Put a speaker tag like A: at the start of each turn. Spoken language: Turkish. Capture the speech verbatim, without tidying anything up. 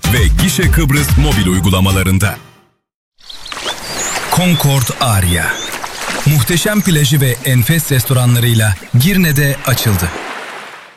A: ve Gişe Kıbrıs mobil uygulamalarında. Concord Aria. Muhteşem plajı ve enfes restoranlarıyla Girne'de açıldı.